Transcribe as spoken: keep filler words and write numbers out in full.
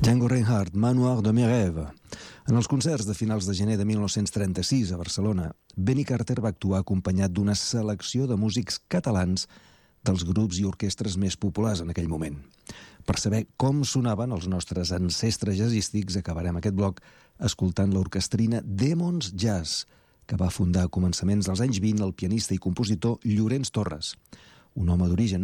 Django Reinhardt, Manoir de mes rêves. En els concerts de finals de gener de mil nou-cents trenta-sis a Barcelona, Benny Carter va actuar acompanyat d'una selecció de músics catalans dels grups i orquestres més populars en aquell moment. Per saber com sonaven els nostres ancestres jazzístics, acabarem aquest bloc escoltant l'orquestrina Demons Jazz, que va fundar a començaments dels anys vint el pianista i compositor Llorenç Torres, un home d'origen